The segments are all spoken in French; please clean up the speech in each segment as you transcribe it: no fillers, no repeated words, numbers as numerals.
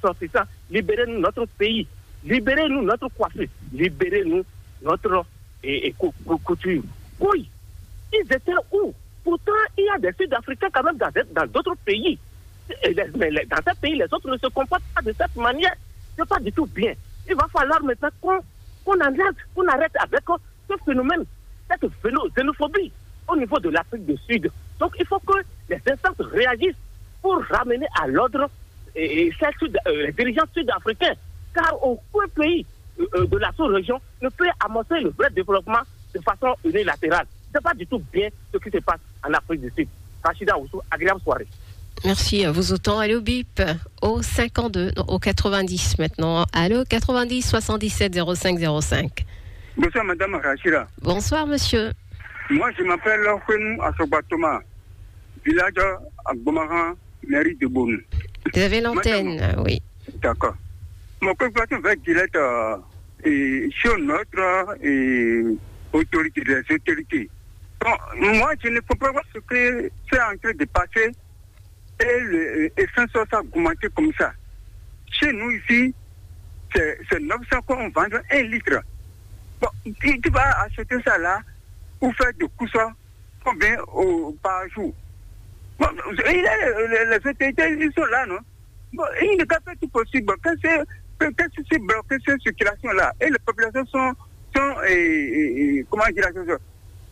ressortissants, libérez-nous notre pays, libérez-nous notre coiffure, libérez-nous notre couture. Oui, ils étaient où? Pourtant, il y a des Sud-Africains quand même dans d'autres pays. Mais dans ces pays, les autres ne se comportent pas de cette manière. Ce n'est pas du tout bien. Il va falloir maintenant qu'on arrête avec ce phénomène, cette xénophobie au niveau de l'Afrique du Sud. Donc, il faut que les instances réagissent pour ramener à l'ordre les dirigeants sud-africains. Car aucun pays de la sous-région ne peut amorcer le vrai développement de façon unilatérale. Ce n'est pas du tout bien ce qui se passe en Afrique du Sud. Rachida Oussou, agréable soirée. Merci à vous autant. Allô bip au 52, non, au 90 maintenant. Allô 90 77 05 05. Bonsoir madame Rachida. Bonsoir monsieur. Moi je m'appelle Kouenou Assobatoma, village à Gomaran, mairie de Beaune. Vous avez l'antenne, madame, oui. D'accord. Mon préoccupation va être directe sur notre autorité, les autorités. Bon, moi je ne comprends pas ce que c'est en train de passer. Et l'essence ça a augmenté comme ça. Chez nous ici, c'est 900 qu'on vend 1 litre. Bon, tu vas acheter ça là pour faire de coussins combien par jour. Bon, les autorités, ils sont là, non? Bon, ils ne peuvent pas tout possible. Quand c'est bloqué cette circulation-là, et les populations sont comment dire la chose?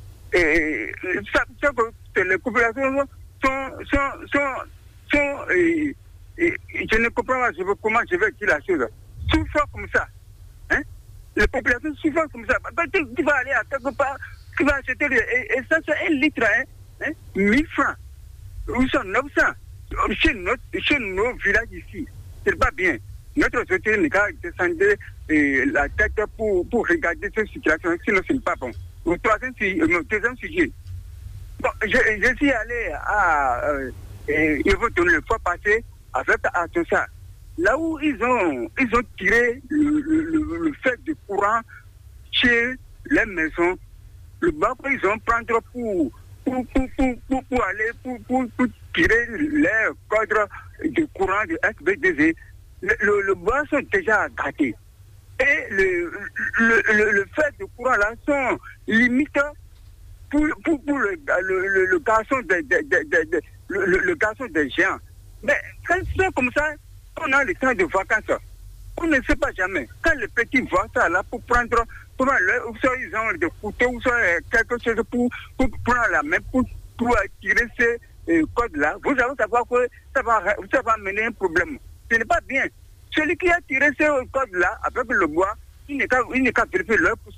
Les populations je ne comprends pas comment je vais dire la chose. Souffrant comme ça. Hein? Les populations souffrant comme ça. Tu vas aller à quelque part, tu vas acheter, et ça c'est 1 litre, hein? 1000 francs. Où sont 900? Chez nos villages ici, c'est pas bien. Notre société n'est qu'à descendre la tête pour regarder cette situation, sinon ce n'est pas bon. Au deuxième sujet. Bon, je suis allé à ils vont donner le fois passé avec tout ça. Là où ils ont tiré le fait de courant chez les maisons, le bas qu'ils ont prendre pour aller pour tirer les cadres de courant de SBDZ, le bois sont déjà gâtés. Et le fait de courant là sont limites pour le garçon le garçon des géants. Mais quand c'est comme ça, on a le temps de vacances. On ne sait pas jamais. Quand les petits voient ça là pour prendre, ou soit ils ont des couteaux, ou soit quelque chose pour prendre la main, pour tirer ces codes-là, vous allez savoir que ça va amener un problème. Ce n'est pas bien. Celui qui a tiré ces codes-là avec le bois, il n'est qu'à vérifier l'heure pour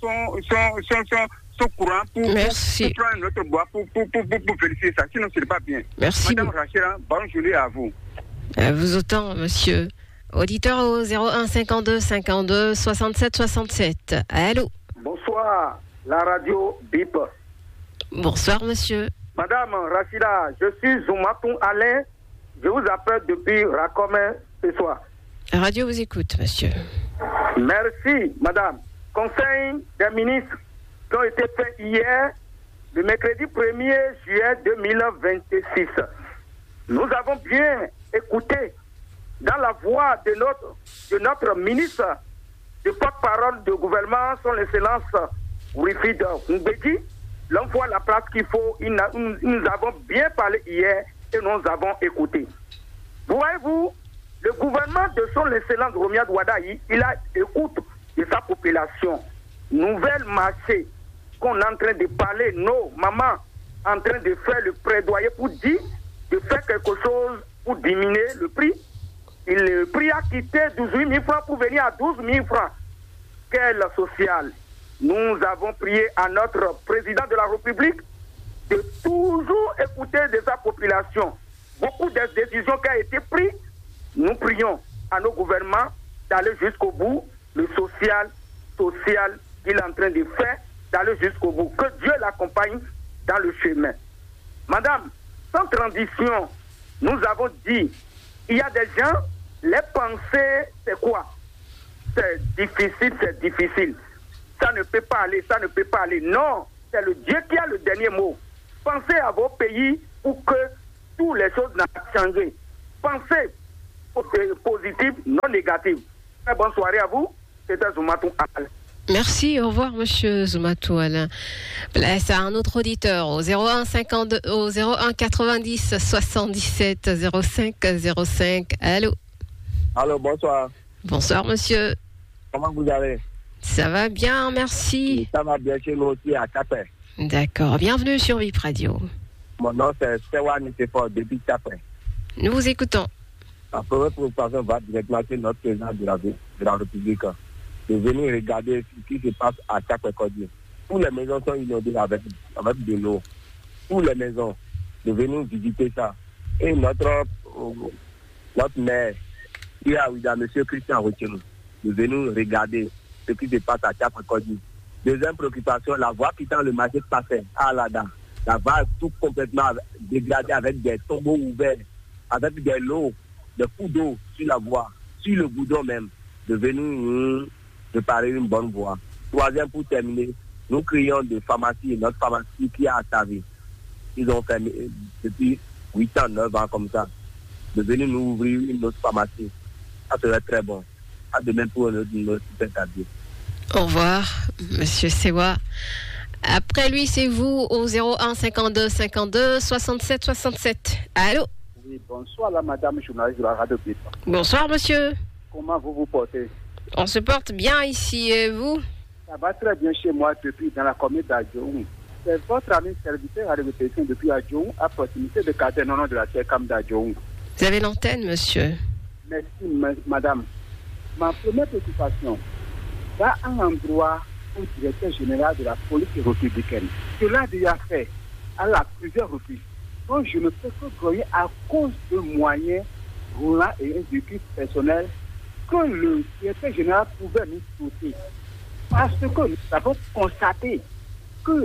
son courant pour prendre notre bois pour vérifier ça. Sinon, ce n'est pas bien. Merci. Madame Rachida, bonne journée à vous. À vous autant, monsieur. Auditeur au 01 52 52 67 67. Allô. Bonsoir, la radio BIP. Bonsoir, monsieur. Madame Rachida, je suis Zoumatou Alain. Je vous appelle depuis Racomé ce soir. La radio vous écoute, monsieur. Merci, madame. Conseil des ministres qui ont été faits hier, le mercredi 1er juillet 2026. Nous avons bien écouté dans la voix de notre ministre de porte-parole du gouvernement, son excellence Wilfried Ngbeji. L'on voit la place qu'il faut. Nous avons bien parlé hier et nous avons écouté. Voyez-vous, le gouvernement de son excellence Romiad Wadaï, il a écoute de sa population. Nouvelle marché qu'on est en train de parler, nos mamans en train de faire le plaidoyer pour dire de faire quelque chose pour diminuer le prix. Et le prix a quitté 18 000 francs pour venir à 12 000 francs. Quel social! Nous avons prié à notre président de la République de toujours écouter de sa population. Beaucoup de décisions qui ont été prises, nous prions à nos gouvernements d'aller jusqu'au bout, le social qu'il est en train de faire, d'aller jusqu'au bout. Que Dieu l'accompagne dans le chemin. Madame, sans transition, nous avons dit, il y a des gens, les pensées, c'est quoi? C'est difficile. Ça ne peut pas aller. Non, c'est le Dieu qui a le dernier mot. Pensez à vos pays pour que toutes les choses n'aient pas changé. Pensez positive, non négative. Très bonne soirée à vous. C'était Zoumatou Alain. Merci, au revoir monsieur Zoumatou Alain. Place à un autre auditeur au 01 90 77 05 05. Allô. Allô, bonsoir. Bonsoir monsieur. Comment vous allez? Ça va bien, merci. Ça va bien chez nous aussi à Capet. D'accord, bienvenue sur VIP Radio. Mon nom c'est Sewa Nitefort depuis Capet. Nous vous écoutons. La première préoccupation va directement sur notre président de la République. De venir regarder ce qui se passe à Capet-Codier. Toutes les maisons sont inondées avec de l'eau. Toutes les maisons. De venir visiter ça. Et notre maire, qui a dit à M. Christian Rochelle, de venir regarder ce qui se passe à Capet-Codier. Deuxième préoccupation, la voie quittant le marché passé à Alada. La voie tout complètement dégradée avec des tombeaux ouverts, avec des lots, des coups d'eau sur la voie, sur le goudron même. De venir préparer une bonne voie. Troisième, pour terminer, nous crions de pharmacie, notre pharmacie qui est à Tavi. Ils ont fermé depuis 8 ans, 9 ans comme ça. De venir nous ouvrir une autre pharmacie. Ça serait très bon. À demain pour notre super tablier. Au revoir, monsieur Sewa. Après lui, c'est vous au 01 52 52 67 67. Allô? Oui, bonsoir, la madame journaliste de la radio BIP. Bonsoir, monsieur. Comment vous vous portez? On se porte bien ici, et vous? Ça va très bien chez moi depuis dans la commune d'Adjoum. C'est votre ami serviteur à répétition depuis Adjoum, à proximité de Caternon de la CECAM d'Adjoum. Vous avez l'antenne, monsieur. Merci, madame. Ma première préoccupation va à l'endroit au directeur général de la police républicaine. Cela a déjà fait à plusieurs reprises. Donc je ne peux que grogner à cause de moyens roulants et un véhicule personnel que le directeur général pouvait nous doter. Parce que nous avons constaté que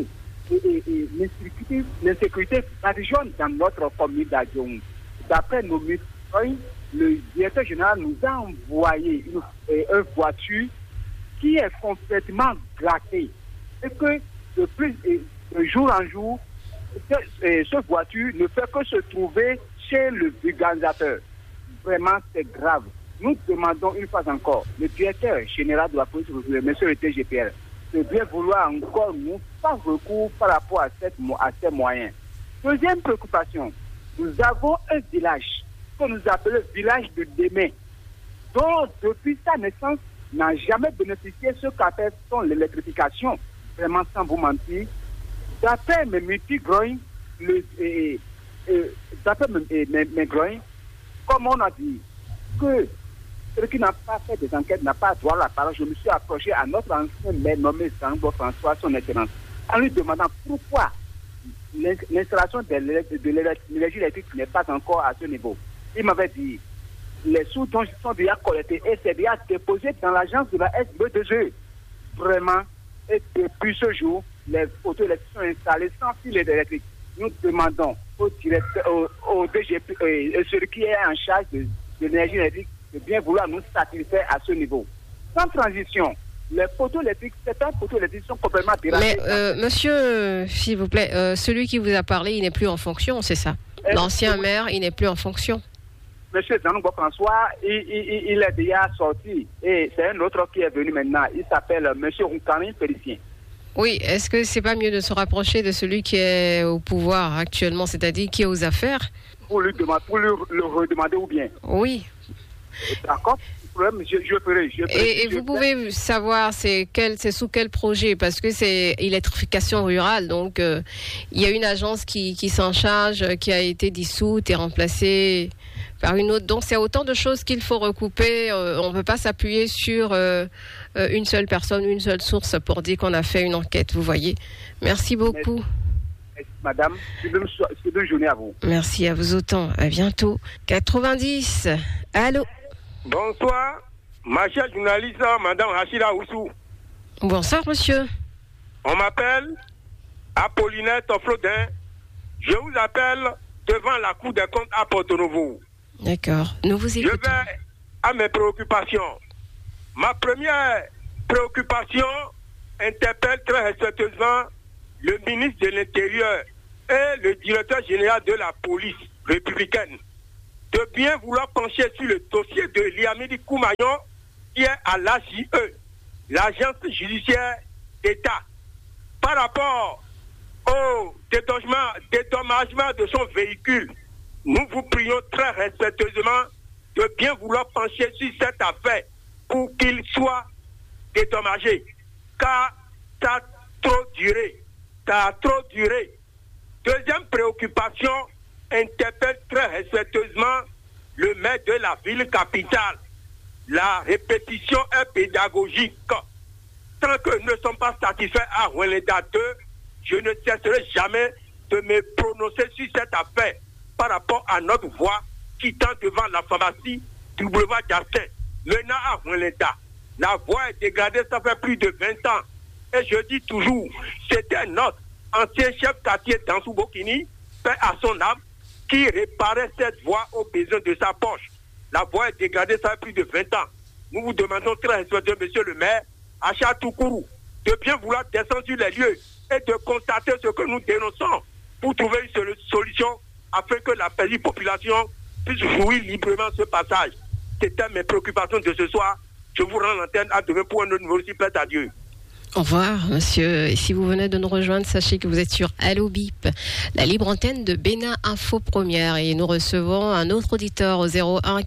l'insécurité badigeonne dans notre commune d'Adjoum. D'après nos médecins, le directeur général nous a envoyé une voiture qui est complètement gâtée. Et que de jour en jour, cette voiture ne fait que se trouver chez le vulgarisateur. Vraiment, c'est grave. Nous demandons une fois encore, le directeur général de la police, M. le TGPR, de bien vouloir encore nous faire recours par rapport à ces moyens. Deuxième préoccupation, nous avons un village que nous appelons village de Démé, dont depuis sa naissance n'a jamais bénéficié ce qu'appelle l'électrification, vraiment sans vous mentir. D'après mes multi-groins, d'après mes groins, comme on a dit, que celui qui n'a pas fait des enquêtes n'a pas droit à la parole, je me suis approché à notre ancien maire nommé Zango François, son excellence, en lui demandant pourquoi l'installation de l'énergie électrique n'est pas encore à ce niveau. Il m'avait dit, les sous sont déjà collectés et c'est déjà déposé dans l'agence de la SB2E. Vraiment, et depuis ce jour, les photos électriques sont installées sans fil électrique. Nous demandons au directeur, au DGP, celui qui est en charge de l'énergie électrique, de bien vouloir nous satisfaire à ce niveau. Sans transition, les poteaux électriques, certains poteaux électriques sont complètement dérangés. Mais monsieur, s'il vous plaît, celui qui vous a parlé, il n'est plus en fonction, c'est ça? L'ancien maire, il n'est plus en fonction. Monsieur Zanougo François, il est déjà sorti. Et c'est un autre qui est venu maintenant. Il s'appelle monsieur Roukanin Félicien. Oui, est-ce que c'est pas mieux de se rapprocher de celui qui est au pouvoir actuellement, c'est-à-dire qui est aux affaires? Pour le redemander ou bien? Oui. D'accord. Je ferai. Et vous pouvez savoir c'est sous quel projet, parce que c'est électrification rurale, donc il y a une agence qui s'en charge, qui a été dissoute et remplacée par une autre. Donc c'est autant de choses qu'il faut recouper. On ne peut pas s'appuyer sur une seule personne, une seule source pour dire qu'on a fait une enquête, vous voyez. Merci beaucoup. Merci, madame, c'est bonne journée à vous. Merci à vous autant. À bientôt. 90. Allô. Bonsoir, ma chère journaliste, madame Rachida Oussou. Bonsoir, monsieur. On m'appelle Apollinette Flodin. Je vous appelle devant la Cour des comptes à Porto-Novo. D'accord, nous vous écoutons. Je vais à mes préoccupations. Ma première préoccupation interpelle très respectueusement le ministre de l'Intérieur et le directeur général de la police républicaine de bien vouloir pencher sur le dossier de Liamidi Koumayon, qui est à l'AJE, l'agence judiciaire d'État, par rapport au dédommagement de son véhicule. Nous vous prions très respectueusement de bien vouloir pencher sur cette affaire pour qu'il soit dédommagé, car ça a trop duré. Deuxième préoccupation interpelle très respectueusement le maire de la ville capitale. La répétition est pédagogique. Tant que nous ne sommes pas satisfaits à Ouelenda 2, je ne cesserai jamais de me prononcer sur cette affaire par rapport à notre voie qui tend devant la pharmacie du boulevard d'Artin, menant à Ouelenda. La voie est dégradée, ça fait plus de 20 ans. Et je dis toujours, c'était notre ancien chef quartier d'Ansou Bokini, paix à son âme, qui réparait cette voie aux besoins de sa poche. La voie est dégradée, ça fait plus de 20 ans. Nous vous demandons très respectueux, monsieur le maire, Acha Toukourou, de bien vouloir descendre sur les lieux et de constater ce que nous dénonçons pour trouver une solution afin que la petite population puisse jouir librement ce passage. C'était mes préoccupations de ce soir. Je vous rends l'antenne à demain pour un autre nouveau plaît à Dieu. Au revoir, monsieur. Et si vous venez de nous rejoindre, sachez que vous êtes sur Allo Bip, la libre antenne de Bénin Info Première. Et nous recevons un autre auditeur au 01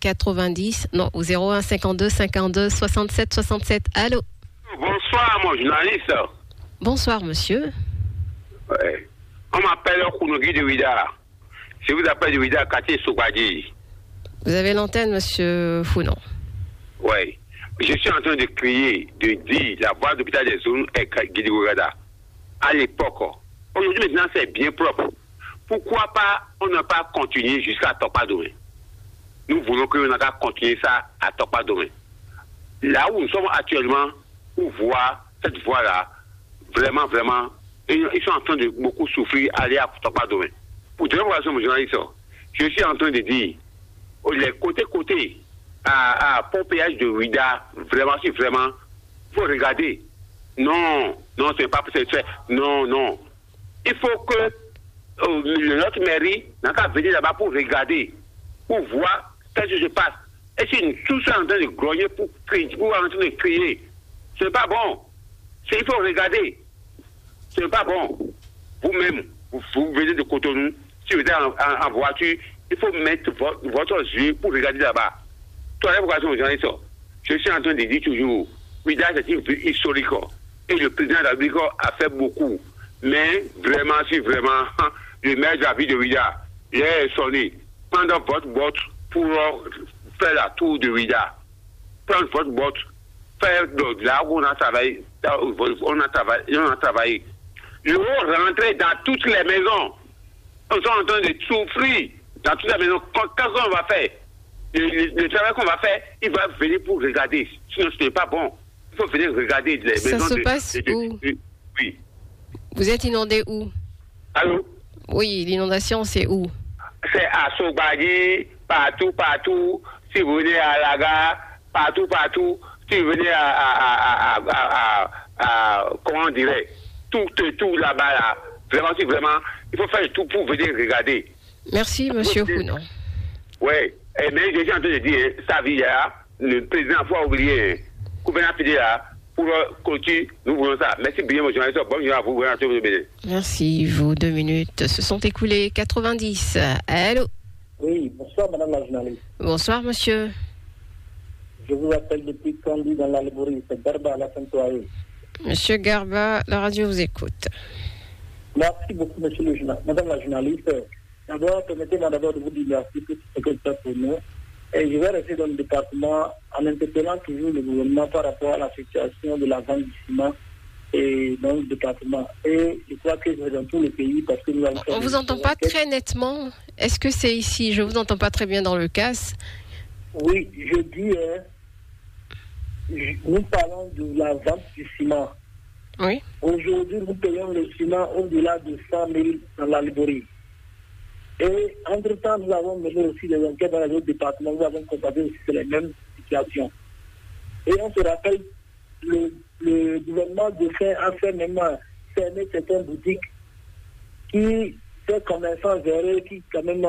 52 52 67 67. Allô. Bonsoir, mon journaliste. Bonsoir, monsieur. Ouais. On m'appelle Kounogi de Ouida. Je vous appelle de Ouida, quartier Soukwadji. Vous avez l'antenne, monsieur Founon. Oui. Je suis en train de crier, de dire la voie d'hôpital des zones est Guédigourada. À l'époque, aujourd'hui maintenant c'est bien propre. Pourquoi pas on n'a pas continué jusqu'à Topadomé? Nous voulons qu'on n'a pas continué ça à Topadomé. Là où nous sommes actuellement, on voit cette voie-là, vraiment, ils sont en train de beaucoup souffrir aller à Topadomé. Pour donner une raison, mon journaliste, je suis en train de dire, les côtés, à Pont-Péage de Ouida, vraiment, il faut regarder. Non, c'est pas possible. Non. Il faut que notre mairie n'a qu'à venir là-bas pour regarder, pour voir ce qui se passe. Et si nous tous sommes en train de grogner pour en train de crier, ce n'est pas bon. Il faut regarder. Ce n'est pas bon. Vous-même, vous venez de Cotonou, si vous êtes en voiture, il faut mettre votre yeux pour regarder là-bas. Je suis en train de dire toujours, Ouida c'est une ville historique et le président de la République a fait beaucoup. Mais vraiment, le maire de la ville de Ouida, il est sonné. Prendre votre vote pour faire la tour de Ouida. Prendre votre vote, faire là où on a travaillé. L'eau rentrer dans toutes les maisons. On est en train de souffrir dans toutes les maisons. Qu'est-ce qu'on va faire? Le travail qu'on va faire, il va venir pour regarder. Sinon, ce n'est pas bon. Il faut venir regarder les maisons. Ça se passe où? Oui. Vous êtes inondé où? Allô? Oui, l'inondation, c'est où? C'est à Sogbagi, partout. Si vous venez à la gare, partout. Si vous venez à comment on dirait, tout là-bas, là. Vraiment, il faut faire tout pour venir regarder. Merci, monsieur Founon. Oui. Mais je suis en train de dire, ça vie là, le président faut oublier, gouvernement fédéral là, pour continuer, nous voulons ça. Merci bien, mon journaliste. Bonne journée à vous, Merci, vos 2 minutes se sont écoulées. 90. Allô? Oui, bonsoir, madame la journaliste. Bonsoir, monsieur. Je vous appelle depuis Kandi dans la Liborie, c'est Garba à la Sainte-Oaille. Monsieur Garba, la radio vous écoute. Merci beaucoup, madame la journaliste. D'abord, permettez-moi d'abord de vous dire merci pour ce que vous faites pour nous. Et je vais rester dans le département en interpellant toujours le gouvernement par rapport à la situation de la vente du ciment et dans le département. Et je crois que c'est dans tout le pays parce que nous avons... On ne vous entend pas très nettement. Est-ce que c'est ici? Je ne vous entends pas très bien dans le casque. Oui, je dis, nous parlons de la vente du ciment. Oui. Aujourd'hui, nous payons le ciment au-delà de 100 000 dans la Liborie. Et entre-temps, nous avons mené aussi des enquêtes dans les autres départements. Nous avons constaté aussi les mêmes situations. Et on se rappelle, le gouvernement de fait a fait même fermer certaines boutiques qui, ces commerçants gérés, qui quand même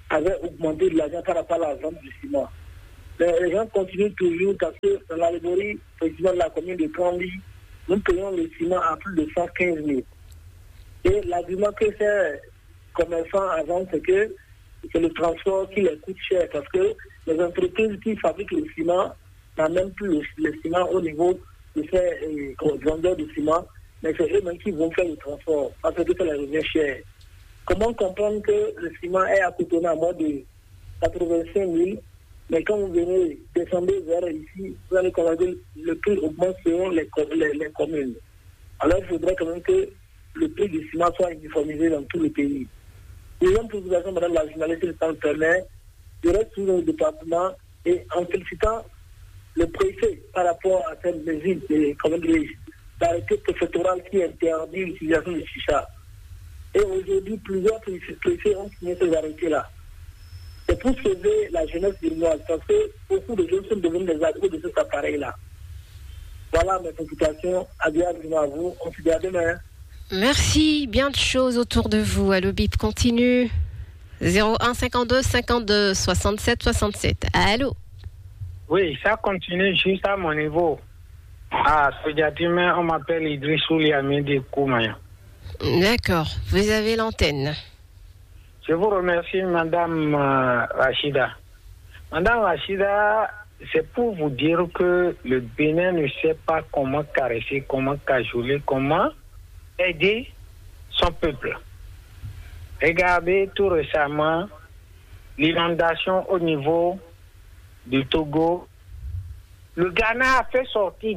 avait augmenté de l'argent par rapport à la vente du ciment. Mais les gens continuent toujours parce que dans l'allégorie, président de la commune de Cambly, nous payons le ciment à plus de 115 000. Et l'argument que ces commerçants avancent, c'est que c'est le transport qui les coûte cher parce que les entreprises qui fabriquent le ciment n'amènent plus le ciment au niveau de ces vendeurs de ciment, mais c'est eux-mêmes qui vont faire le transport parce que ça les revient cher. Comment comprendre que le ciment est à coûter à moins de 85 000, mais quand vous venez descendre vers ici, vous allez constater que le prix augmente selon les communes. Alors il faudrait quand même que le prix du ciment soit uniformisé dans tout le pays. Deuxième préoccupation, madame la journaliste, le temps le permet, je reste sur le département et en félicitant le préfet par rapport à cette mesure d'arrêté préfectoral qui interdit l'utilisation du chicha. Et aujourd'hui, plusieurs préfets ont signé ces arrêtés-là. C'est pour sauver la jeunesse béninoise, parce que beaucoup de jeunes sont devenus des adultes de cet appareil-là. Voilà mes préoccupations. Agréablement à vous. On se dit à demain. Merci. Bien de choses autour de vous. Allô, bip continue. 01 52 52 67 67. Allô? Oui, ça continue juste à mon niveau. Ah, Sodiatimé, on m'appelle Idrissou Liamidi Koumaya. D'accord, vous avez l'antenne. Je vous remercie, Madame Rachida. Madame Rachida, c'est pour vous dire que le Bénin ne sait pas comment caresser, comment cajoler, comment aider son peuple. Regardez tout récemment l'inondation au niveau du Togo. Le Ghana a fait sortir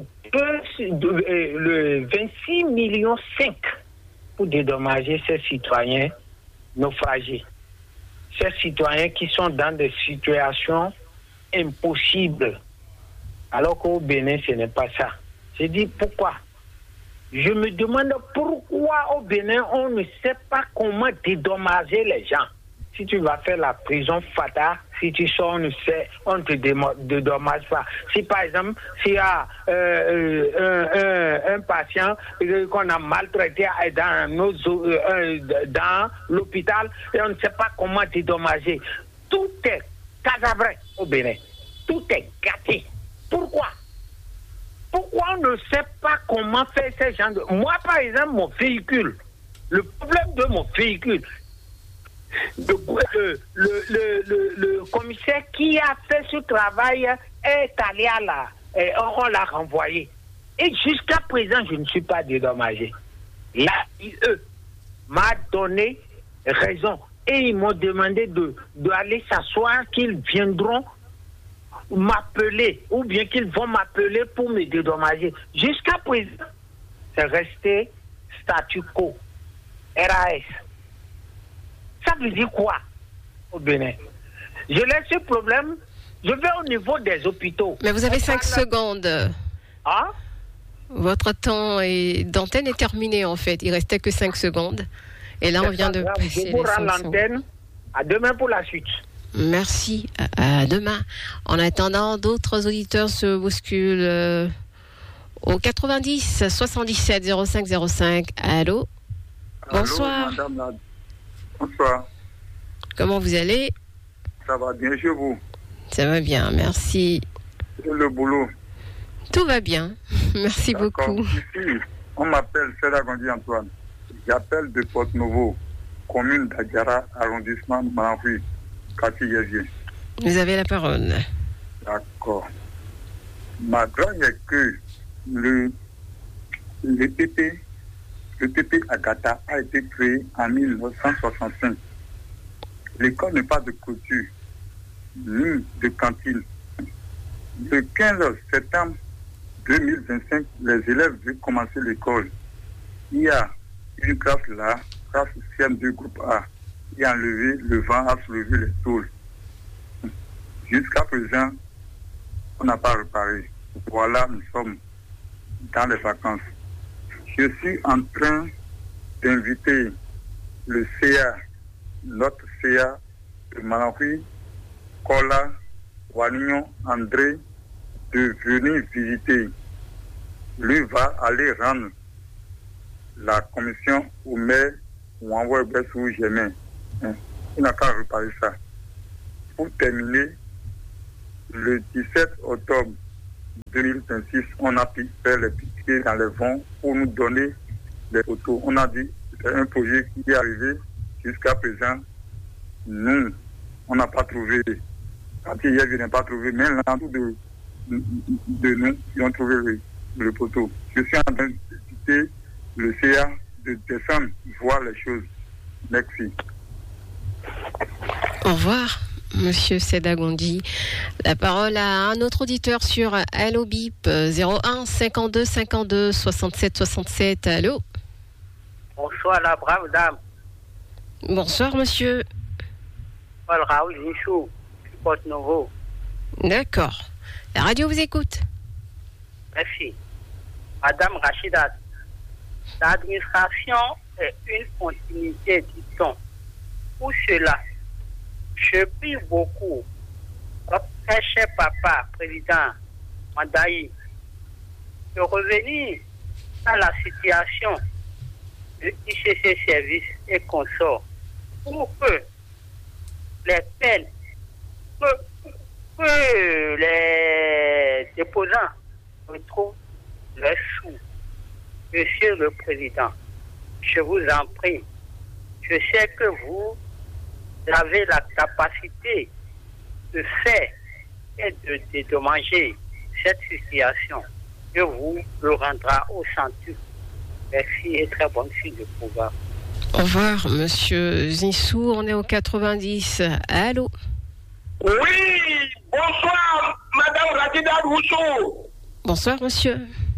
le 26,5 millions pour dédommager ces citoyens naufragés. Ces citoyens qui sont dans des situations impossibles. Alors qu'au Bénin, ce n'est pas ça. Je dis pourquoi? Je me demande pourquoi au Bénin, on ne sait pas comment dédommager les gens. Si tu vas faire la prison Fata, si tu sors, on ne te dédommage pas. Si par exemple, s'il y a un patient qu'on a maltraité dans l'hôpital et on ne sait pas comment dédommager, tout est cadavré au Bénin. Tout est gâté. Pourquoi? Pourquoi on ne sait pas comment faire ces gens de... Moi, par exemple, mon véhicule, le problème de mon véhicule, le commissaire qui a fait ce travail est allé on l'a renvoyé. Et jusqu'à présent, je ne suis pas dédommagé. L'AIE m'a donné raison. Et ils m'ont demandé d'aller s'asseoir, qu'ils viendront m'appeler, ou bien qu'ils vont m'appeler pour me dédommager. Jusqu'à présent, c'est resté statu quo. RAS. Ça veut dire quoi au Bénin? Je laisse ce problème, je vais au niveau des hôpitaux. Mais vous avez 5 secondes. Ah? Votre temps d'antenne est terminé en fait. Il restait que 5 secondes. Et là, on vient de passer les 5 secondes. L'antenne. À demain pour la suite. Merci. À demain. En attendant, d'autres auditeurs se bousculent au 90 77 05 05. Allô? Bonsoir. Allô, madame. Bonsoir. Comment vous allez? Ça va bien chez vous? Ça va bien, merci. Et le boulot? Tout va bien. Merci beaucoup. Ici, on m'appelle Sédagondi Antoine. J'appelle de Porte-Nouveau, commune d'Adjara, arrondissement de Manafui, quartier Yévier. Vous avez la parole. D'accord. Ma grande est que le TP Agatha a été créé en 1965. L'école n'est pas de couture, ni de cantine. Le 15 septembre 2025, les élèves veulent commencer l'école. Il y a une classe là, classe CM2 groupe A, qui a enlevé le vent, a soulevé les tôles. Jusqu'à présent, on n'a pas réparé. Voilà, nous sommes dans les vacances. Je suis en train d'inviter le CA, notre CA de Manafui, Kola, Wanignon, André, de venir visiter. Lui va aller rendre la commission au maire ou envoyer sous Gémin. Il n'a qu'à réparer ça. pour terminer, le 17 octobre 2026, on a pu faire les piquets dans les vents pour nous donner des photos. On a dit que c'est un projet qui est arrivé jusqu'à présent. Nous, on n'a pas trouvé. Quand hier, je n'ai pas trouvé, mais l'entour de nous, ils ont trouvé le poteau. Je suis en train d'inviter le CA de descendre, voir les choses. Merci. Au revoir, Monsieur Sedagondi. La parole à un autre auditeur sur Allo Bip 01 52 52 67 67. Allô. Bonsoir la brave dame. Bonsoir monsieur. Paul Raoul Zichou, Porte Nouveau. D'accord. La radio vous écoute. Merci. Madame Rachida, l'administration est une continuité, dit-on. Pour cela, je prie beaucoup notre très cher papa, président Mandaï, de revenir à la situation de ICC Service et consorts pour que les peines que les déposants retrouvent leurs sous. Monsieur le Président, je vous en prie, je sais que vous avez la capacité de faire et de dédommager cette situation. Dieu vous le rendra au centre. Merci et très bonne suite de pouvoir. Au revoir, monsieur Zissou. On est au 90. Allô? Oui, bonsoir, madame Rachida Rousseau. Bonsoir, monsieur.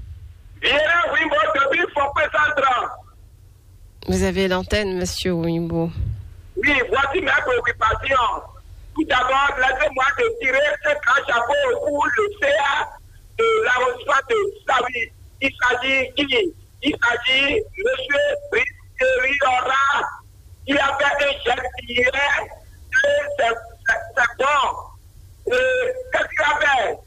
Vous avez l'antenne, monsieur Wimbo. Oui, voici mes préoccupations. Tout d'abord, laissez-moi te tirer un grand chapeau pour le CA de l'arrondissement de Savi. Il s'agit de M. Riora, qui a fait un geste hier, c'est bon. Qu'est-ce qu'il a fait?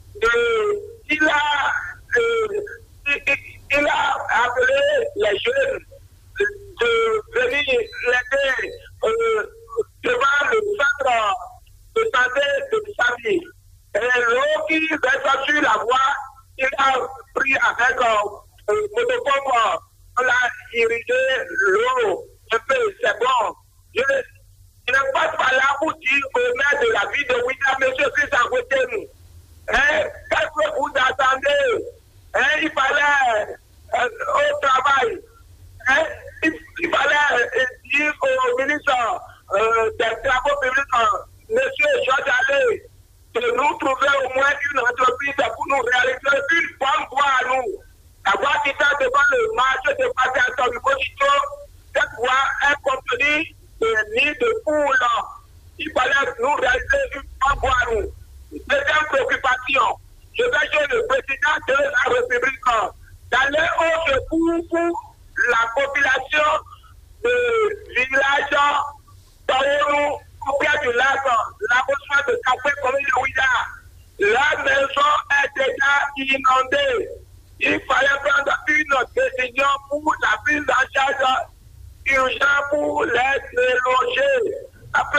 Il a appelé les jeunes de venir l'aider devant le centre de santé de Savi. Et l'eau qui reste sur la voie, il a pris avec motopompe, on a irrigué l'eau un peu, c'est bon. Je ne passe pas là pour dire au maire de la ville de Ouida, monsieur Christ à côté de nous. Qu'est-ce que vous attendez? Il fallait au travail. Il fallait dire au ministre des Travaux publics, monsieur Georges Allais, de nous trouver au moins une entreprise pour nous réaliser une bonne voie à nous. La voie qui est devant le marché de Patrick Tobico, cette voie est contenue de nids de poules. Il fallait nous réaliser une bonne voie à nous. Deuxième préoccupation, je vais chez le président de la République d'aller au secours pour la population de village Taourou, auprès du lac, l'arrondissement de Café commune de Ouida. La maison est déjà inondée. Il fallait prendre une décision pour la prise en charge urgente pour les déloger. Après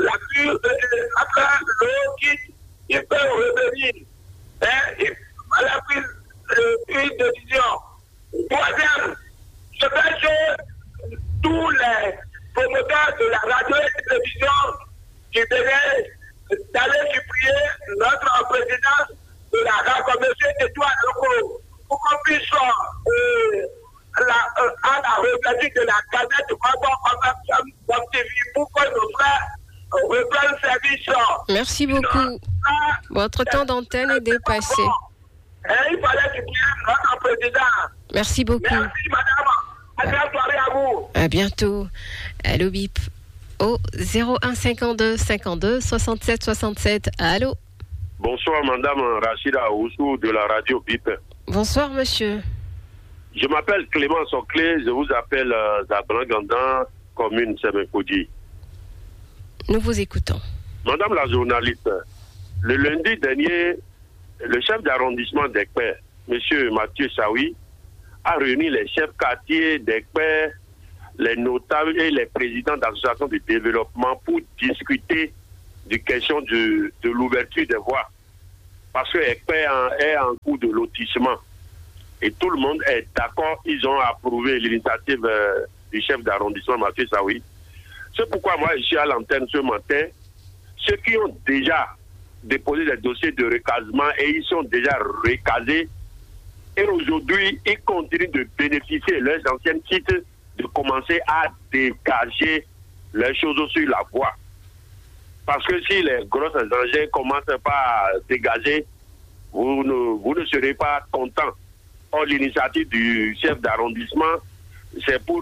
l'eau quitte, il peut revenir. Il fallait prendre une décision. Troisième, je vais chez tous les promoteurs de la radio et de la télévision du Bénin d'aller supplier notre présidence de la radio, M. Edouard Loko, pour qu'on puisse à la république de la Gazette comme TV pour que nos frères reprennent service. Merci beaucoup. Votre temps d'antenne est dépassé. Il fallait supplier notre président. Merci beaucoup. Merci, madame. Bonne soirée à vous. À bientôt. Allô Bip. Au 01 52 52 67 67. Allô. Bonsoir, madame Rachida Oussou de la radio Bip. Bonsoir, monsieur. Je m'appelle Clément Soclé, je vous appelle d'Abrangandan, commune Semekoudi. Nous vous écoutons. Madame la journaliste, le lundi dernier, le chef d'arrondissement d'Ekpé, monsieur Mathieu Saoui, a réuni les chefs quartiers d'Ekpé, les notables et les présidents d'associations de développement pour discuter du question de l'ouverture des voies. Parce que Ekpé est en cours de lotissement. Et tout le monde est d'accord. Ils ont approuvé l'initiative du chef d'arrondissement, Mathieu Saoui. C'est pourquoi moi, je suis à l'antenne ce matin. Ceux qui ont déjà déposé des dossiers de recasement et ils sont déjà recasés. Et aujourd'hui, ils continuent de bénéficier de leurs anciens titres, de commencer à dégager les choses sur la voie. Parce que si les grosses engins commencent pas à dégager, vous ne serez pas content. Or, l'initiative du chef d'arrondissement, c'est pour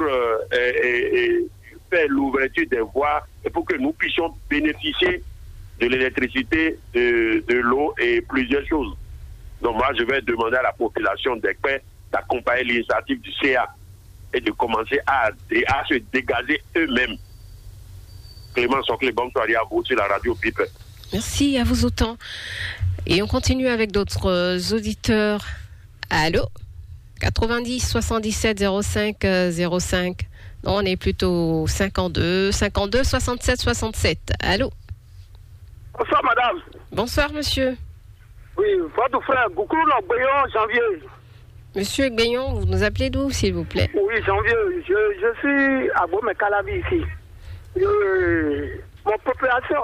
faire l'ouverture des voies et pour que nous puissions bénéficier de l'électricité, de l'eau et plusieurs choses. Donc moi, je vais demander à la population d'Ekpé d'accompagner l'initiative du CA et de commencer à se dégager eux-mêmes. Clément Soclé, bonne soirée à vous sur la radio Pipe. Merci, à vous autant. Et on continue avec d'autres auditeurs. Allô 90 77 05 05. Non, on est plutôt 52 67 67. Allô. Bonsoir madame. Bonsoir monsieur. Oui, votre frère Goukoulou Gbeyon, Janvier. Monsieur Gbeyon, vous nous appelez d'où s'il vous plaît? Oui, Janvier, je suis à Gomé-Calavi ici. Mon population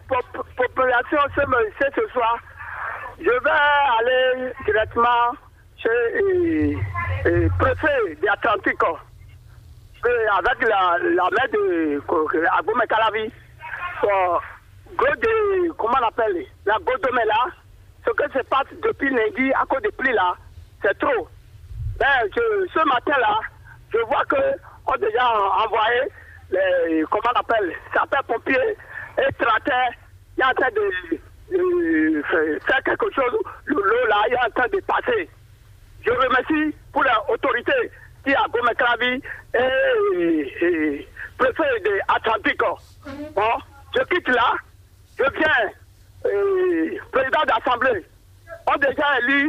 c'est ce soir. Je vais aller directement chez le préfet d'Atlantique avec la maire de Agomé-Calavi. Comment on appelle la Godomé là, ce que se passe depuis lundi à cause des pluies là, c'est trop. Ben, ce matin là, je vois qu'on a déjà envoyé les, comment on appelle, sapeurs-pompiers et tracteurs, il est en train de faire quelque chose, l'eau là, il est en train de passer. Je remercie pour l'autorité qui a Gomé-Calavi et préfet de Atlantique. Bon, je quitte là, je viens, président d'Assemblée, on déjà élu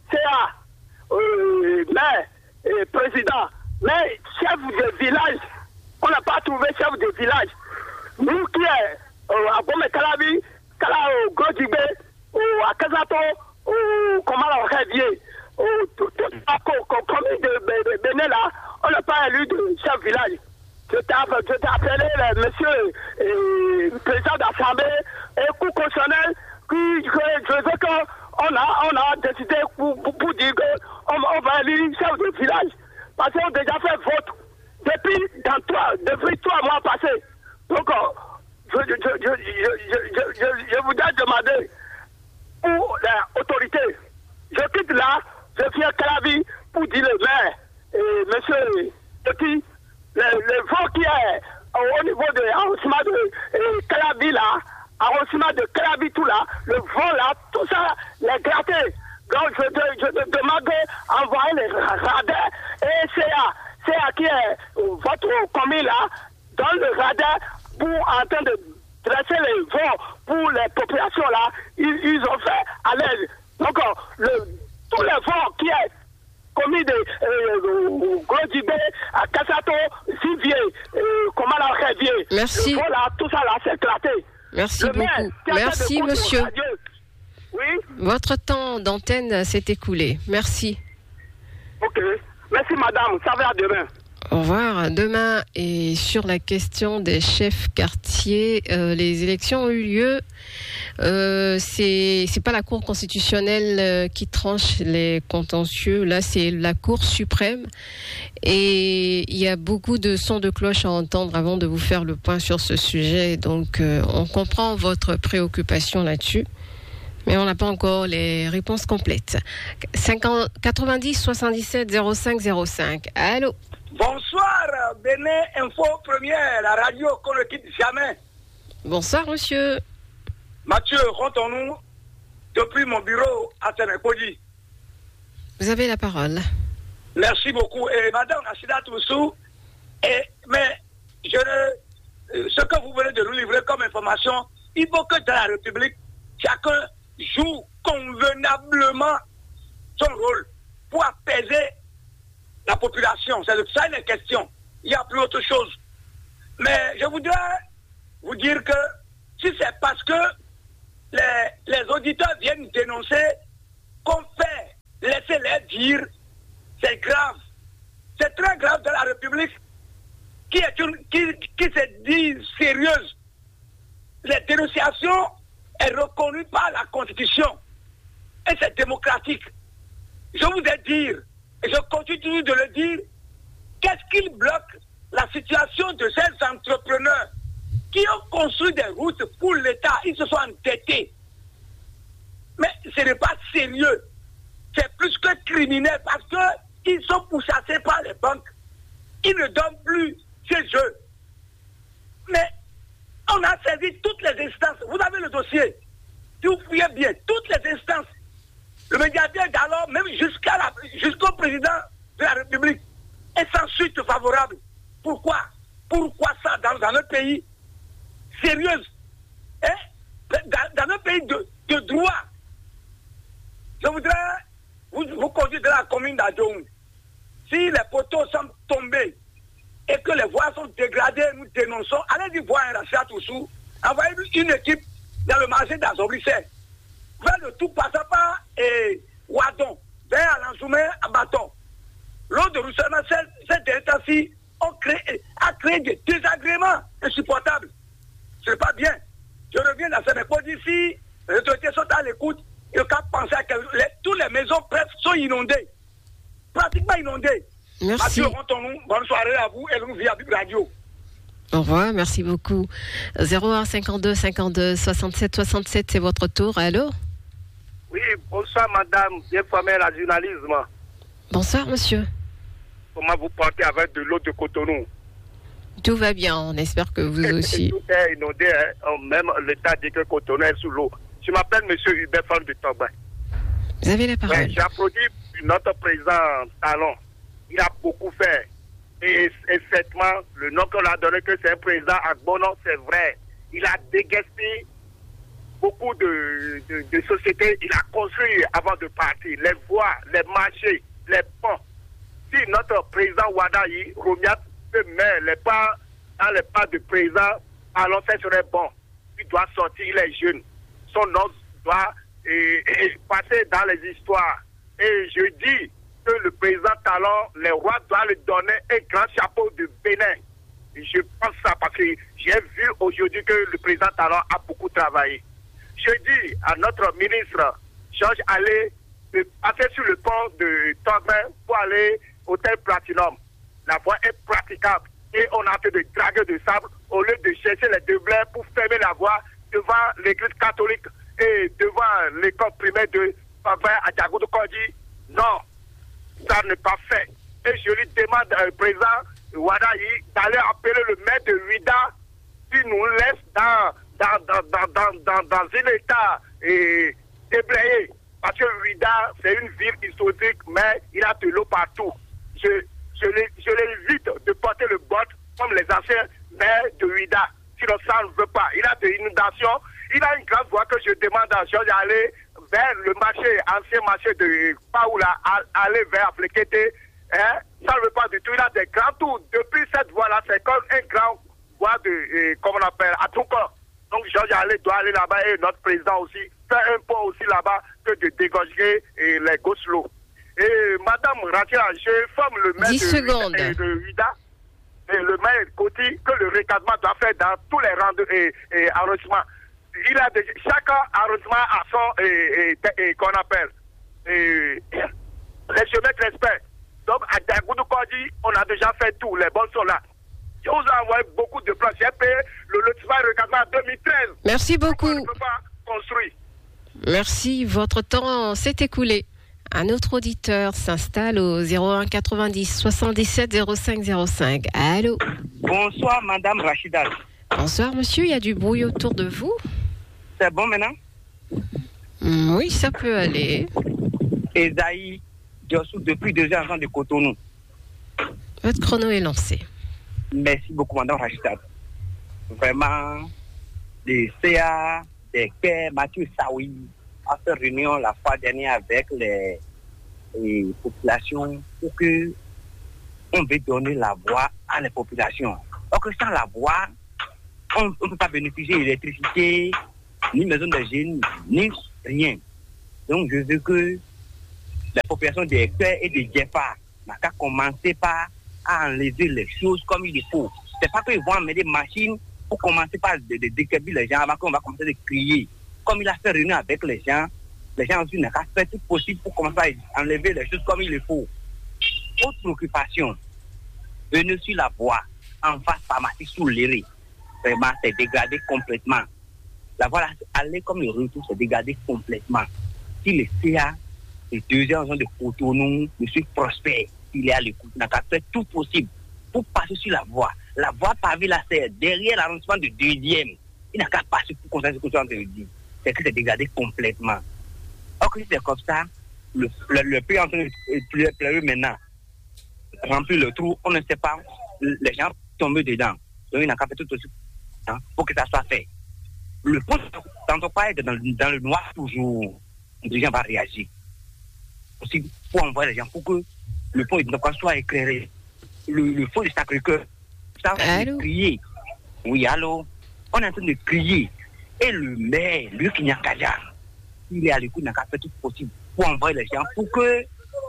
CA, maire et président, mais chef de village, on n'a pas trouvé chef de village. Nous qui est à Gomé-Calavi, au Grodjibé, à Kazato, comment on rêvier, tout comme de Bénin là, on n'a pas élu de chef de village. Je t'ai appelé monsieur président d'Assemblée et coup constitutionnel, je veux qu'on a décidé pour dire qu'on va élire chef de village. Parce qu'on a déjà fait vote depuis 3 mois passés. Donc, je voudrais demander pour l'autorité. Je quitte là, je viens à Calavi pour dire le maire et monsieur Petit, le vent qui est au niveau de l'arrondissement de Calavi là, arrondissement de Calavi tout là, le vent là, tout ça, les grattés. Donc je demande d'envoyer les radars et CA qui est votre commune là, dans le radar pour en train de dresser les vents pour les populations là, ils ont fait à l'aise. Donc tous les vents qui est commis de Grodjibé, à Kassato, Sivier, comment la Révier. Merci. Voilà, tout ça là, c'est éclaté. Merci beaucoup. Merci, monsieur. Oui. Votre temps d'antenne s'est écoulé. Merci. Ok. Merci, madame. Ça va à demain. Au revoir. Demain, et sur la question des chefs quartiers, les élections ont eu lieu. C'est pas la Cour constitutionnelle qui tranche les contentieux. Là, c'est la Cour suprême. Et il y a beaucoup de sons de cloche à entendre avant de vous faire le point sur ce sujet. Donc, on comprend votre préoccupation là-dessus. Mais on n'a pas encore les réponses complètes. 90 77 05 05. Allô? Bonsoir, Bénin Info Première, la radio qu'on ne quitte jamais. Bonsoir, monsieur. Mathieu, rentrons-nous depuis mon bureau à Sénécodi. Vous avez la parole. Merci beaucoup. Et madame Achida Toussou, mais ce que vous venez de nous livrer comme information, il faut que dans la République, chacun joue convenablement son rôle pour apaiser la population. C'est ça la question. Il n'y a plus autre chose. Mais je voudrais vous dire que si c'est parce que les auditeurs viennent dénoncer qu'on fait, laissez-les dire, c'est grave. C'est très grave dans la République qui se dit sérieuse. La dénonciation est reconnue par la Constitution et c'est démocratique. Je voudrais dire, et je continue de le dire, qu'est-ce qui bloque la situation de ces entrepreneurs qui ont construit des routes pour l'État, ils se sont endettés. Mais ce n'est pas sérieux. C'est plus que criminel parce qu'ils sont pourchassés par les banques. Ils ne donnent plus chez eux. Mais on a saisi toutes les instances. Vous avez le dossier. Si vous fouillez bien, toutes les instances. Le médiateur d'alors, même jusqu'au président de la République, est sans suite favorable. Pourquoi? Pourquoi ça dans un pays sérieux, dans un pays de droit? Je voudrais vous conduire dans la commune d'Adjoum. Si les poteaux sont tombés et que les voies sont dégradées, nous dénonçons. Allez-y voir un rachat Oussou, envoyez une équipe dans le marché d'Azobrisset, vers le tout passant par Ouadon, vers Alanzoumé à Bâton. L'eau de ruissellement, cette état-ci a créé des désagréments insupportables. Ce n'est pas bien. Je reviens dans ce méthode ici, les autorités sont à l'écoute. Il n'y a qu'à penser à que toutes les maisons presque sont inondées. Pratiquement inondées. Merci. Bonne soirée à vous et nous via Bib Radio. Au revoir, merci beaucoup. 01 52 52 67 67, c'est votre tour. Allô? Oui, bonsoir madame, bien formée à la journalisme. Bonsoir monsieur. Comment vous portez avec de l'eau de Cotonou? Tout va bien, on espère que vous aussi. Tout est inondé, hein. Même l'État dit que Cotonou est sous l'eau. Je m'appelle monsieur Hubert Fan de Togba. Vous avez la parole. Ouais, j'applaudis notre président Talon. Il a beaucoup fait. Et effectivement, le nom qu'on a donné que c'est un président à bon nom, c'est vrai. Il a déguesté beaucoup de sociétés. Il a construit avant de partir les voies, les marchés, les ponts. Si notre président Wadayi, Romiat, peut mettre les pas dans les pas du président, alors ça serait bon. Il doit sortir, il est jeune. Son nom doit passer dans les histoires. Et je dis que le président Talon, les rois doivent lui donner un grand chapeau de Bénin. Et je pense ça parce que j'ai vu aujourd'hui que le président Talon a beaucoup travaillé. Je dis à notre ministre Georges Allé de passer sur le pont de Togba pour aller au Hôtel Platinum. La voie est praticable et on a fait de draguer de sable au lieu de chercher les deux blés pour fermer la voie devant l'église catholique et devant l'école primaire de Togba à Diagoudou Kodji. Non, ça n'est pas fait. Et je lui demande au président Wadayi d'aller appeler le maire de Ouida qui nous laisse dans un état déblayé. Parce que Ouida, c'est une ville historique, mais il a de l'eau partout. Je l'évite de porter le botte comme les anciens maires de Ouida. Sinon, ça ne veut pas. Il a des inondations. Il a une grande voie que je demande à Georges d'aller vers le marché, ancien marché de Paoula, aller vers Aflekete. Hein? Ça ne veut pas du tout. Il a des grands tours. Depuis cette voie-là, c'est comme un grand voie de, comment on appelle, à tout corps. Donc, Georges doit aller là-bas et notre président aussi faire un pont aussi là-bas que de dégorger les goslots. Et Madame Ratia, je forme le maire de Ouida et le maire Koti que le recadrement doit faire dans tous les arrondissements. Il a chaque arrondissement a son qu'on appelle les chemins de respect. Donc à Diagoudou Kodji, on a déjà fait tout, les bons sont là. Je vous ai envoyé beaucoup de plans. J'ai payé le lotissement et recadrement en 2013. Merci beaucoup. On ne peut pas construire. Merci, votre temps s'est écoulé. Un autre auditeur s'installe au 01 90 77 05 05. Allô? Bonsoir, Madame Rachida. Bonsoir, monsieur. Il y a du bruit autour de vous. C'est bon maintenant? Oui, ça peut aller. Esaïe Diossou, depuis 2 ans de Cotonou. Votre chrono est lancé. Merci beaucoup, Madame Rachida. Vraiment, des CA, des Quais, Mathieu Saoui a fait réunion la fois dernière avec les populations pour que on veut donner la voix à les populations. Donc sans la voix, on ne peut pas bénéficier d'électricité, ni maison de jeunes, ni rien. Donc je veux que la population des Koué et des Djefa n'a qu'à commencer par à enlever les choses comme il faut. C'est pas qu'ils vont amener des machines pour commencer par de décabler les gens avant qu'on va commencer à crier. Comme il a fait réunion avec les gens aussi n'a qu'à faire tout possible pour commencer à enlever les choses comme il faut. Autre préoccupation, venir sur la voie, en face pharmacie sous l'éré, vraiment c'est dégradé complètement. La voie aller comme le retour, c'est dégradé complètement. Si le CA, les deuxièmes gens de Cotonou, M. Prosper, il est à l'écoute, n'a qu'à faire tout possible pour passer sur la voie. La voie pavée là, c'est derrière l'arrondissement du 2e. Il n'a qu'à passer pour constater ce que je suis en train de dire. C'est que c'est dégradé complètement. Or que si c'est comme ça, le pays est en train de pleurer maintenant. Remplir le trou, on ne sait pas, les gens tombent dedans. Donc il n'a qu'à faire tout aussi pour que ça soit fait. Le pont ne doit pas être dans le noir toujours. Les gens vont réagir. Aussi, pour envoyer les gens, pour que le pont soit éclairé. Le fond du Sacré-Cœur, ça va crier. Oui, allô? On est en train de crier. Et le maire, lui qui n'y a qu'à dire, il est à l'écoute, n'a qu'à faire tout possible pour envoyer les gens, pour que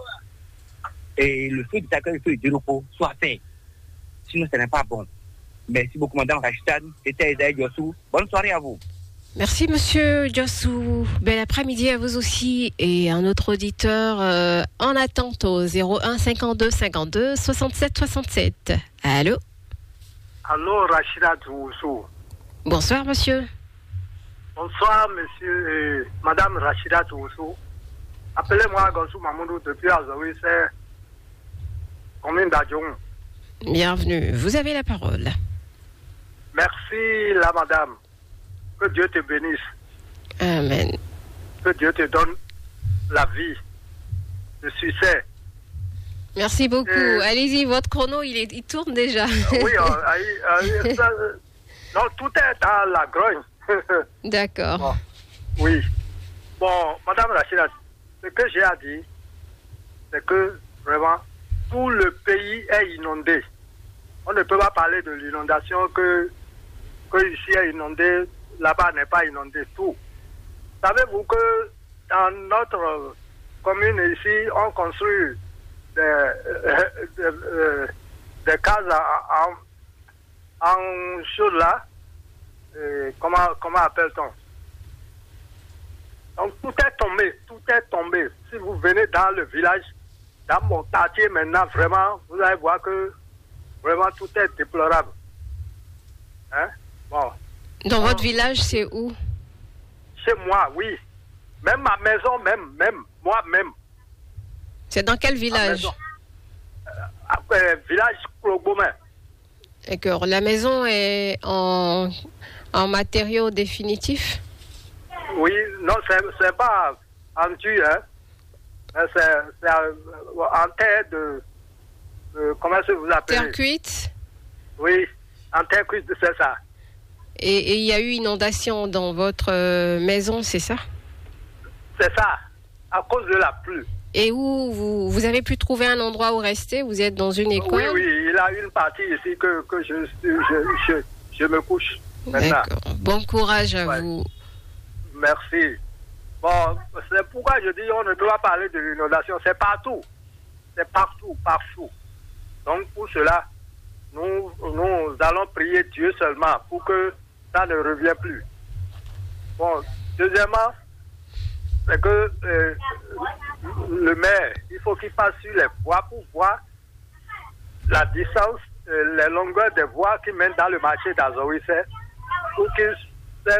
le feu du Sacré-Cœur, le feu du repos soit fait. Sinon, ce n'est pas bon. Merci beaucoup, Madame Rachitad. C'était Esaïe Diossou. Bonne soirée à vous. Merci, Monsieur Diossou. Bel après-midi à vous aussi. Et un autre auditeur en attente au 01 52 52 67 67. Allô? Allô, Rachida Diossou. Bonsoir, monsieur. Bonsoir, monsieur et madame Rachida Diossou. Appelez-moi Gonsou Mamoudou depuis Azoui, c'est commune d'Adjoum. Bienvenue. Vous avez la parole. Merci, la madame. Que Dieu te bénisse. Amen. Que Dieu te donne la vie, le succès. Merci beaucoup. Allez-y, votre chrono, il tourne déjà. Oui, non, tout est dans la grogne. D'accord. Bon, oui. Bon, madame Rachida, ce que j'ai à dire, c'est que vraiment, tout le pays est inondé. On ne peut pas parler de l'inondation que ici est inondé. Là-bas n'est pas inondé tout. Savez-vous que dans notre commune ici, on construit des cases en chose là. Comment appelle-t-on? Donc tout est tombé. Si vous venez dans le village, dans mon quartier maintenant, vraiment, vous allez voir que vraiment tout est déplorable. Hein? Bon. Dans votre village, c'est où? Chez moi, oui. Même ma maison, même moi-même. C'est dans quel village? Village Clogomé. D'accord. La maison est en matériaux définitifs? Oui, non, c'est pas en dur, hein. C'est en terre de comment est-ce que vous appelez? Terre cuite? Oui, en terre cuite, c'est ça. Et il y a eu inondation dans votre maison, c'est ça? C'est ça, à cause de la pluie. Et où vous avez pu trouver un endroit où rester? Vous êtes dans une école? Oui, il a une partie ici que je me couche maintenant. D'accord. Bon courage à vous. Merci. Bon, c'est pourquoi je dis on ne doit pas parler de l'inondation. C'est partout. C'est partout. Donc pour cela, nous allons prier Dieu seulement pour que ça ne revienne plus. Bon, deuxièmement, c'est que le maire, il faut qu'il passe sur les voies pour voir la distance, les longueurs des voies qui mènent dans le marché d'Azoïsé, pour qu'il sait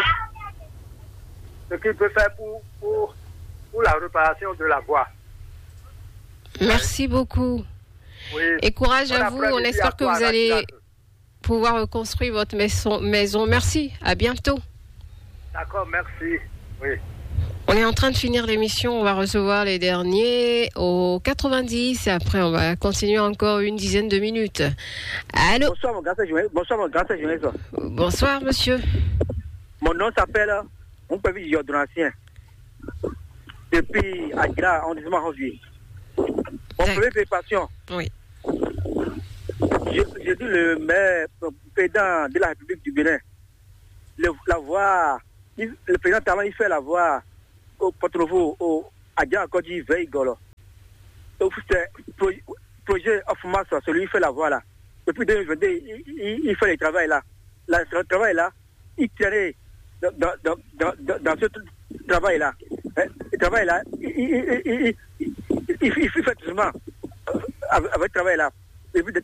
ce qu'il peut faire pour la réparation de la voie. Merci beaucoup. Oui. Et courage à vous. On espère que vous allez pouvoir reconstruire votre maison. Merci. À bientôt. D'accord, merci. Oui. On est en train de finir l'émission. On va recevoir les derniers au 90. Et après, on va continuer encore une dizaine de minutes. Allô? Bonsoir, mon grand journaliste. Bonsoir, monsieur. Mon nom s'appelle Mpévi Jordancien. Depuis Agra, arrondissement Rosier. Mon premier préparation. Oui. J'ai dit le maire, président de la République du Bénin, la voix, le président Talon, il fait la voix au Porto-Nouveau, à Djakodi Veigolo. C'est projet of mass, celui qui fait la voix là. Depuis 2022, il fait le travail là. Le travail là, il tirait dans ce travail là. Le travail là, il fait seulement avec le travail là. Et puis,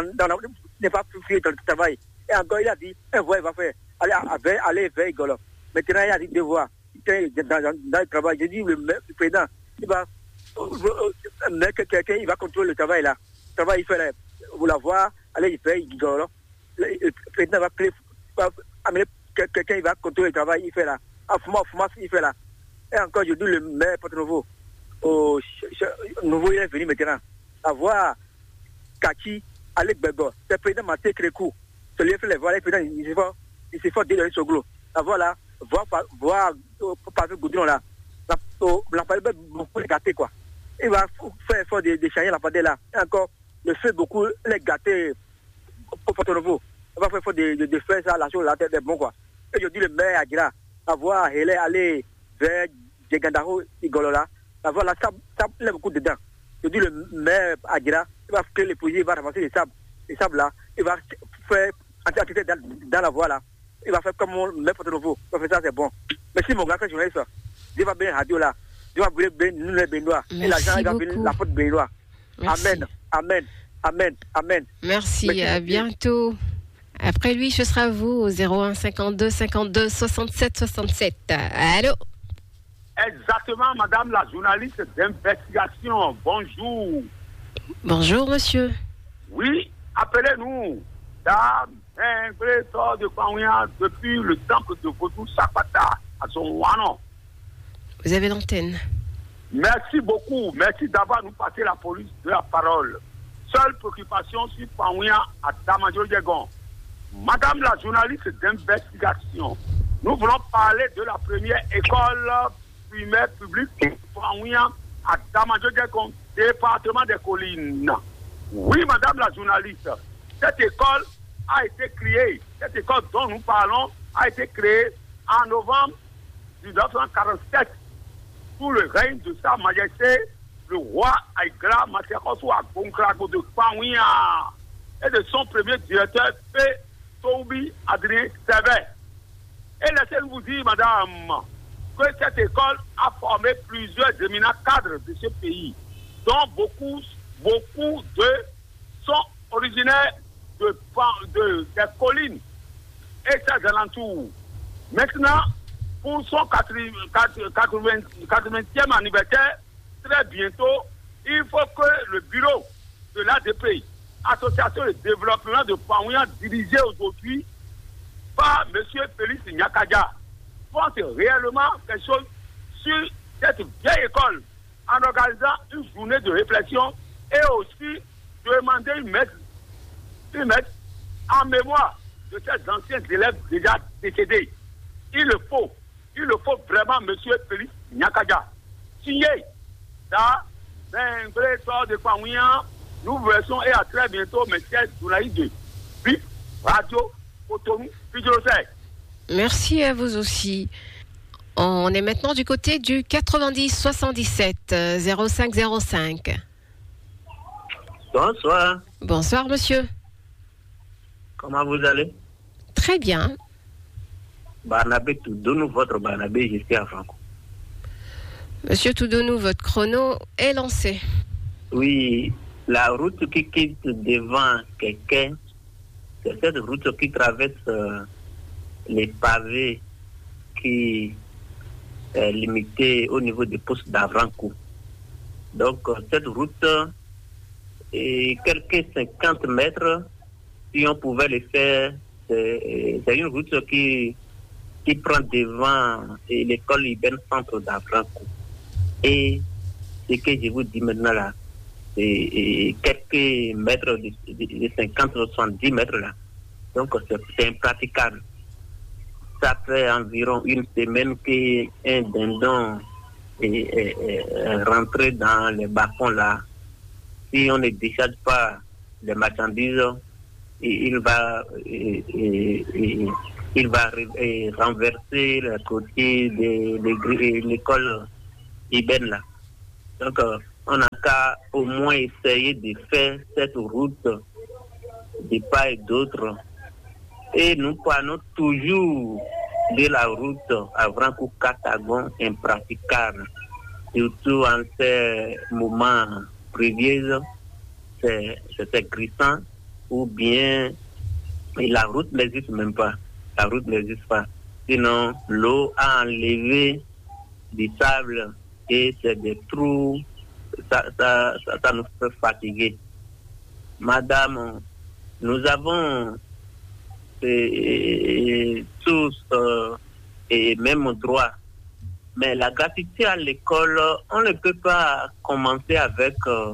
n'est pas plus dans le travail. Et encore, il a dit, un voix, il va faire, aller vers Golo. Maintenant, il a dit deux voix. Dans le travail, j'ai dit, le président, il va, quelqu'un, il va contrôler le travail là. Le travail, il fait, vous la voir, aller vers Golo. Le président va amener quelqu'un, il va contrôler le travail, il fait là. Foumas, il fait là. Et encore, je dis, le maire Porto-Nouveau, nouveau, il est venu maintenant. À voir, Kaki, Alec Bego, c'est le président Maté Crécou. Celui qui fait les voix, le président, il s'est fait déloyer sur Glo. La voix là, voir par le goudron là. La parole beaucoup les gâter quoi. Il va faire effort de changer la parole là. Et encore, le fait beaucoup les gâter au Porto-Nouveau. Il va faire effort de faire ça, la chose là, c'est bon quoi. Et je dis le maire Agira, la voix, elle est allée vers Djegandaro, Igolo là. La voix là, ça lève beaucoup dedans. Je dis le maire Agira, il va créer les projets, il va ramasser les sables là, il va faire activité dans la voie là, il va faire comme on met Porto-Nouveau, il va faire ça, c'est bon. Merci mon grand frère journaliste, Dieu va bien radio là, Dieu va brûler nous les Béninois, et l'argent il va venir la faute Béninois. Amen, amen, amen, amen. Merci, à bientôt. Après lui, ce sera vous au 01 52 52 67 67. Allô? Exactement, madame la journaliste d'investigation. Bonjour. Bonjour, monsieur. Oui, appelez-nous. Dame, de Kouaouia, depuis le temple de Vodou Sapata à Zonwano. Vous avez l'antenne. Merci beaucoup. Merci d'avoir nous passé la police de la parole. Seule préoccupation sur Kouaouia à Damadjo Djegon. Madame la journaliste d'investigation, nous voulons parler de la première école primaire publique à Damadjo Djegon, département des collines. Oui, madame la journaliste, cette école a été créée, cette école dont nous parlons a été créée en novembre 1947 sous le règne de Sa Majesté, le roi Aïgra Masekoso Agonkrago de Kouaouia et de son premier directeur, P. Toubi Adrien Sévère. Et laissez-nous vous dire, madame, que cette école a formé plusieurs éminents cadres de ce pays, dont beaucoup sont originaires des collines et ses alentours. Maintenant, pour son 80e anniversaire, très bientôt, il faut que le bureau de l'ADP, Association de développement de Kouaouia, dirigé aujourd'hui par M. Félix Nyakaja, pense réellement quelque chose sur cette vieille école en organisant une journée de réflexion et aussi demander une messe en mémoire de ces anciens élèves déjà décédés. Il le faut vraiment, M. Félix Nyakaja. Signé dans un vrai sort de Kouaouia, nous versions et à très bientôt, M. Doulaï de BIP, Radio, Cotonou, Fidjosek. Merci à vous aussi. On est maintenant du côté du 90 77 05 05. Bonsoir. Bonsoir, monsieur. Comment vous allez? Très bien. Barnabé Toudonou, votre Barnabé, je suis à Franco. Monsieur Toudonou, votre chrono est lancé. Oui, la route qui quitte devant quelqu'un, c'est cette route qui traverse les pavés qui est limitée au niveau des postes d'Avrancourt. Donc, cette route est quelques 50 mètres. Si on pouvait le faire, c'est une route qui prend devant l'école urbaine centre d'Avrancourt. Et ce que je vous dis maintenant là, c'est quelques mètres de 50-70 mètres là. Donc c'est impraticable. Ça fait environ une semaine qu'un dindon est rentré dans les bas-fonds là. Si on ne décharge pas les marchandises, il va renverser le côté de l'école Iben là. Donc, on n'a qu'à au moins essayer de faire cette route de part et d'autre. Et nous parlons toujours de la route à Vrancou-Catagon impraticable. Surtout en ces moments prévieux, c'est glissant, ou bien la route n'existe même pas. La route n'existe pas. Sinon, l'eau a enlevé du sable et c'est des trous. Ça nous fait fatiguer. Madame, nous avons tous et même droit. Mais la gratuité à l'école, on ne peut pas commencer avec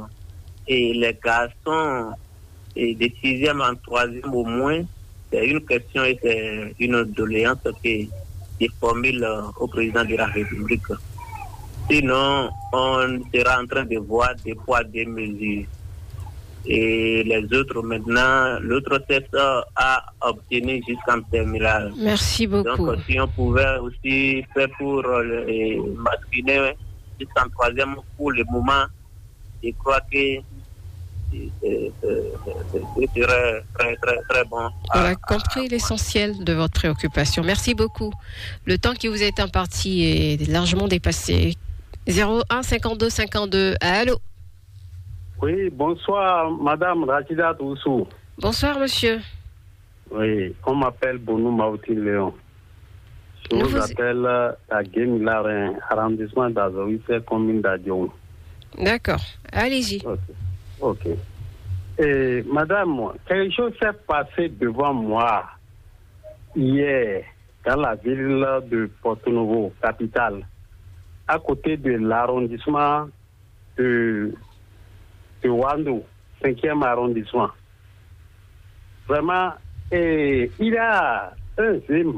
les garçons de 6e en 3e au moins. C'est une question et c'est une doléance qui formule au président de la République. Sinon, on sera en train de voir des poids, des mesures. Et les autres, maintenant, l'autre test a obtenu jusqu'en terminale. Merci beaucoup. Donc, si on pouvait aussi faire pour les masculins jusqu'en 3e pour le moment, je crois que ce serait très, très, très bon. On a compris l'essentiel de votre préoccupation. Merci beaucoup. Le temps qui vous est imparti est largement dépassé. 01 52 52. Allô? Oui, bonsoir, Madame Rachida Toussou. Bonsoir, monsieur. Oui, on m'appelle Bonou Maouti Léon. Je vous appelle à Guémilarin, arrondissement d'Azoïs, commune d'Adion. D'accord, allez-y. Ok. Et Madame, quelque chose s'est passé devant moi hier dans la ville de Porto-Novo, capitale, à côté de l'arrondissement de Wando, 5e arrondissement. Vraiment, il y a un zim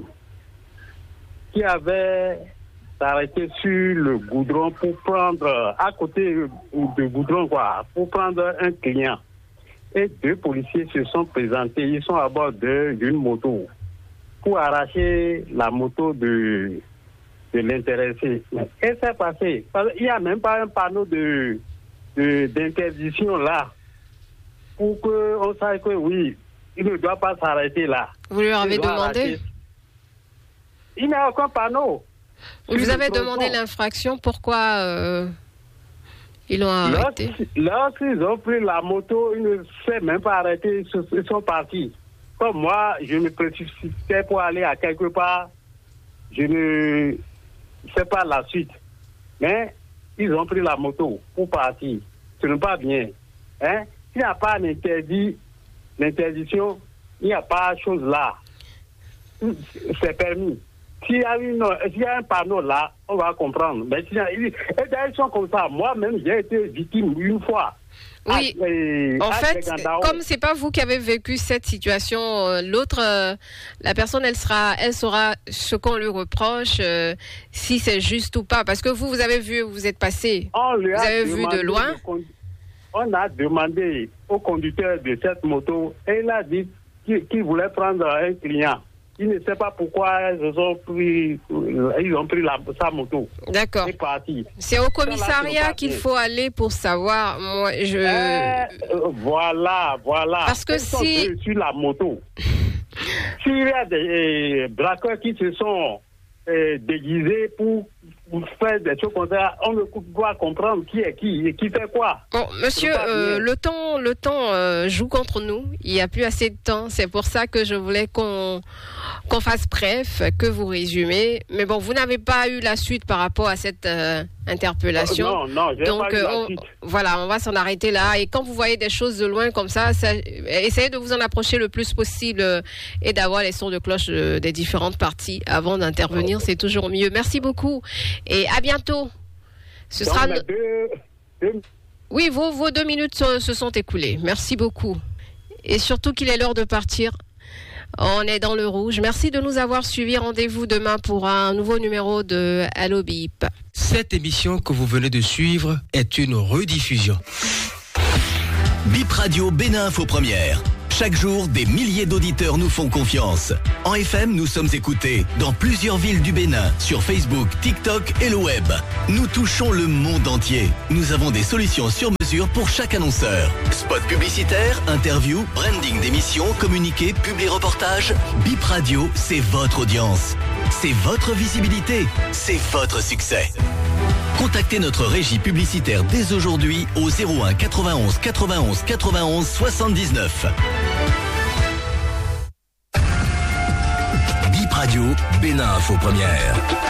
qui avait s'arrêté sur le goudron pour prendre, à côté du goudron, quoi, pour prendre un client. Et 2 policiers se sont présentés, ils sont à bord d'une moto pour arracher la moto de l'intéressé. Qu'est-ce qui s'est passé? Il n'y a même pas un panneau d'interdiction là pour qu'on sache que oui, il ne doit pas s'arrêter là. Vous lui avez demandé? Il n'y a aucun panneau. Vous avez demandé l'infraction, pourquoi ils l'ont arrêté? Lorsqu'ils ont pris la moto, ils ne s'est même pas arrêté, ils sont partis. Comme moi, je me précipitais pour aller à quelque part, je ne sais pas la suite. Mais ils ont pris la moto pour partir. Ce n'est pas bien. Hein? S'il n'y a pas l'interdiction, il n'y a pas de chose là. C'est permis. S'il y a un panneau là, on va comprendre. Mais ils sont comme ça. Moi-même, j'ai été victime une fois. Oui, en fait, comme c'est pas vous qui avez vécu cette situation, la personne, elle saura ce qu'on lui reproche, si c'est juste ou pas. Parce que vous avez vu, vous êtes passé, vous avez vu de loin. On a demandé au conducteur de cette moto, et il a dit qu'il voulait prendre un client. Il ne sait pas pourquoi ils ont pris sa moto. D'accord. C'est au commissariat qu'il faut aller pour savoir. Moi, Voilà. Parce que si sur la moto, s'il y a des braqueurs qui se sont déguisés pour faire des choses comme ça, on ne doit comprendre qui est qui et qui fait quoi. Bon, monsieur, le temps joue contre nous. Il n'y a plus assez de temps. C'est pour ça que je voulais qu'on fasse bref, que vous résumez. Mais bon, vous n'avez pas eu la suite par rapport à cette interpellation. Non, j'ai pas eu la suite. Voilà, on va s'en arrêter là. Et quand vous voyez des choses de loin comme ça, essayez de vous en approcher le plus possible et d'avoir les sons de cloche des différentes parties avant d'intervenir. C'est toujours mieux. Merci beaucoup. Et à bientôt. Ce sera. Oui, vos 2 minutes se sont écoulées. Merci beaucoup. Et surtout qu'il est l'heure de partir. On est dans le rouge. Merci de nous avoir suivis. Rendez-vous demain pour un nouveau numéro de Allo Bip. Cette émission que vous venez de suivre est une rediffusion. Bip Radio Bénin Info Première. Chaque jour, des milliers d'auditeurs nous font confiance. En FM, nous sommes écoutés dans plusieurs villes du Bénin, sur Facebook, TikTok et le web. Nous touchons le monde entier. Nous avons des solutions sur mesure pour chaque annonceur. Spot publicitaire, interview, branding d'émissions, communiqué, publi-reportage. Bip Radio, c'est votre audience. C'est votre visibilité. C'est votre succès. Contactez notre régie publicitaire dès aujourd'hui au 01 91 91 91 79. Bip Radio, Bénin Info Première.